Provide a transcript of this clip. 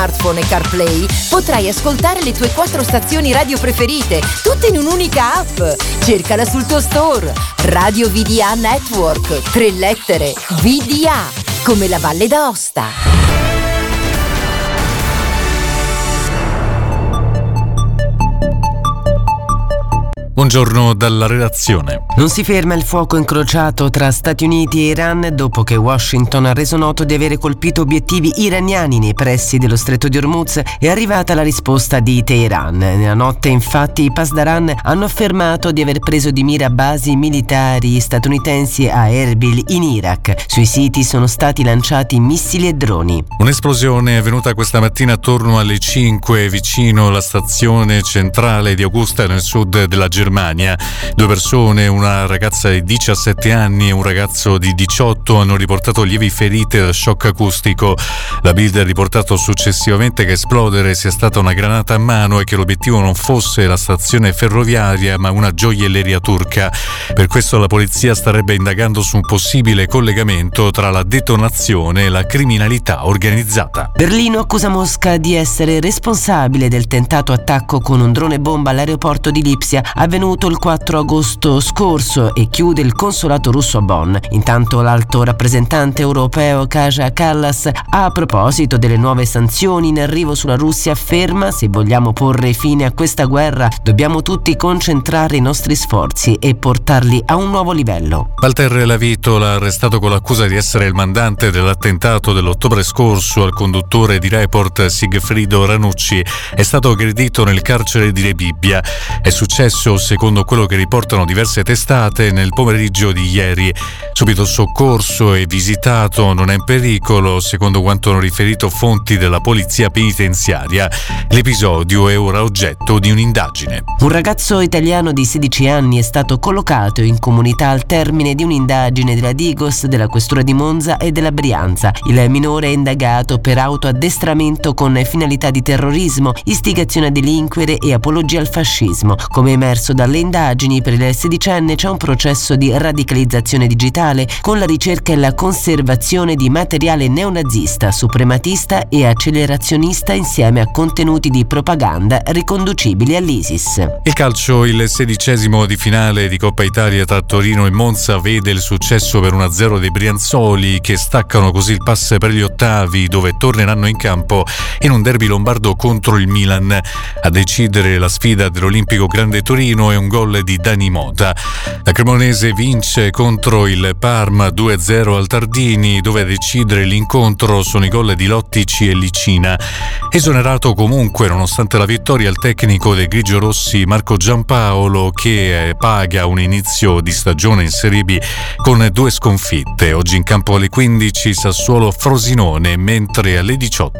smartphone e CarPlay potrai ascoltare le tue 4 stazioni radio preferite, tutte in un'unica app. Cercala sul tuo store. Radio VDA Network, 3 lettere, VDA, come la Valle d'Aosta. Buongiorno dalla redazione. Non si ferma il fuoco incrociato tra Stati Uniti e Iran dopo che Washington ha reso noto di avere colpito obiettivi iraniani nei pressi dello stretto di Hormuz. È arrivata la risposta di Teheran. Nella notte, infatti, i Pasdaran hanno affermato di aver preso di mira basi militari statunitensi a Erbil in Iraq. Sui siti sono stati lanciati missili e droni. Un'esplosione è avvenuta questa mattina attorno alle 5 vicino alla stazione centrale di Augusta nel sud della Germania. 2 persone, una ragazza di 17 anni e un ragazzo di 18, hanno riportato lievi ferite da shock acustico. La Bild ha riportato successivamente che esplodere sia stata una granata a mano e che l'obiettivo non fosse la stazione ferroviaria ma una gioielleria turca. Per questo la polizia starebbe indagando su un possibile collegamento tra la detonazione e la criminalità organizzata. Berlino accusa Mosca di essere responsabile del tentato attacco con un drone bomba all'aeroporto di Lipsia avvenuto il 4 agosto scorso e chiude il consolato russo a Bonn. Intanto l'alto rappresentante europeo Kaja Kallas, a proposito delle nuove sanzioni in arrivo sulla Russia, afferma: se vogliamo porre fine a questa guerra dobbiamo tutti concentrare i nostri sforzi e portarli a un nuovo livello. Walter Lavitola, arrestato con l'accusa di essere il mandante dell'attentato dell'ottobre scorso al conduttore di Report Sigfrido Ranucci, è stato aggredito nel carcere di Rebibbia. È successo, secondo quello che riportano diverse testate, nel pomeriggio di ieri. Subito soccorso e visitato, non è in pericolo, secondo quanto hanno riferito fonti della polizia penitenziaria. L'episodio è ora oggetto di un'indagine. Un ragazzo italiano di 16 anni è stato collocato in comunità al termine di un'indagine della Digos, della Questura di Monza e della Brianza. Il minore è indagato per autoaddestramento con finalità di terrorismo, istigazione a delinquere e apologia al fascismo. Come emerso dalle indagini, per il 16enne c'è un processo di radicalizzazione digitale con la ricerca e la conservazione di materiale neonazista, suprematista e accelerazionista insieme a contenuti di propaganda riconducibili all'ISIS. Il calcio, il 16° di finale di Coppa Italia tra Torino e Monza vede il successo per 1-0 dei Brianzoli, che staccano così il pass per gli ottavi, dove torneranno in campo in un derby lombardo contro il Milan. A decidere la sfida dell'Olimpico Grande Torino è un gol di Dani Mota. La Cremonese vince contro il Parma 2-0 al Tardini, dove a decidere l'incontro sono i gol di Lottici e Licina. Esonerato comunque, nonostante la vittoria, il tecnico dei grigiorossi Marco Giampaolo, che paga un inizio di stagione in Serie B con 2 sconfitte. Oggi in campo alle 15 Sassuolo Frosinone, mentre alle 18